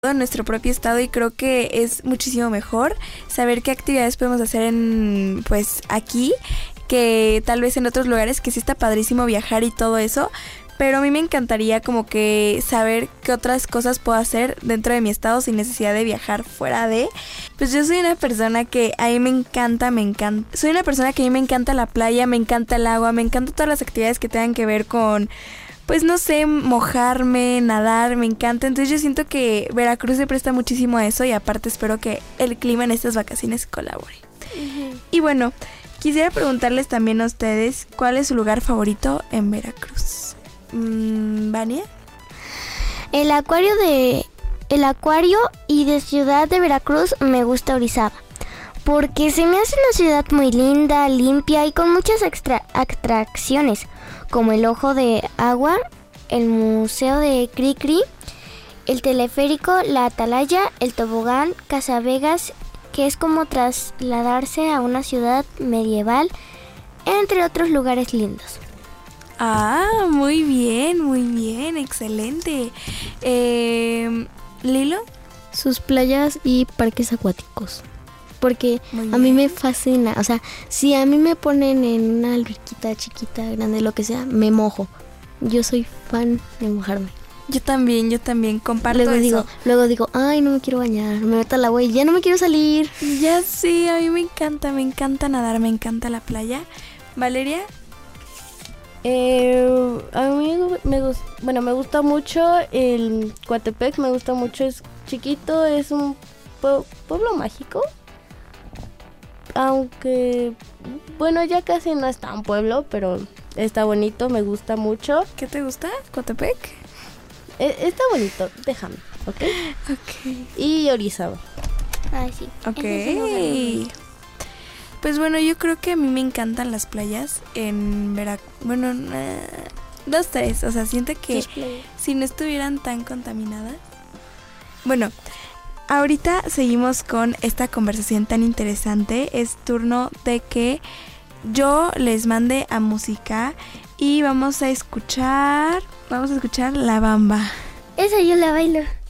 en nuestro propio estado y creo que es muchísimo mejor saber qué actividades podemos hacer en, pues, aquí, que tal vez en otros lugares, que sí está padrísimo viajar y todo eso, pero a mí me encantaría como que saber qué otras cosas puedo hacer dentro de mi estado sin necesidad de viajar fuera de. Pues yo soy una persona que a mí me encanta, soy una persona que a mí me encanta la playa, me encanta el agua, me encantan todas las actividades que tengan que ver con, pues no sé, mojarme, nadar, me encanta. Entonces yo siento que Veracruz se presta muchísimo a eso y aparte espero que el clima en estas vacaciones colabore. Uh-huh. Y bueno, quisiera preguntarles también a ustedes, ¿cuál es su lugar favorito en Veracruz? ¿Vania? El acuario y de Ciudad de Veracruz me gusta Orizaba, porque se me hace una ciudad muy linda, limpia y con muchas atracciones, como el Ojo de Agua, el Museo de Cricri, el teleférico, la Atalaya, el tobogán, Casa Vegas, que es como trasladarse a una ciudad medieval, entre otros lugares lindos. Ah, muy bien, excelente. ¿Lilo? Sus playas y parques acuáticos. Porque a mí me fascina, o sea, si a mí me ponen en una alberquita chiquita, grande, lo que sea, me mojo. Yo soy fan de mojarme. Yo también, comparto eso. Luego digo, ay, no me quiero bañar, me meto al agua y ya no me quiero salir. Ya sí, a mí me encanta nadar, me encanta la playa. ¿Valeria? A mí me gusta mucho el Coatepec, me gusta mucho, es chiquito, es un pueblo mágico. Aunque, bueno, ya casi no es tan pueblo, pero está bonito, me gusta mucho. ¿Qué te gusta, Coatepec? Está bonito, déjame, ¿ok? Ok. Y Orizaba. Ay, sí. Ok. Pues bueno, yo creo que a mí me encantan las playas en Veracruz. Bueno, 2, 3. O sea, siento que si no estuvieran tan contaminadas. Bueno, ahorita seguimos con esta conversación tan interesante. Es turno de que yo les mande a música y vamos a escuchar La Bamba. Esa yo la bailo.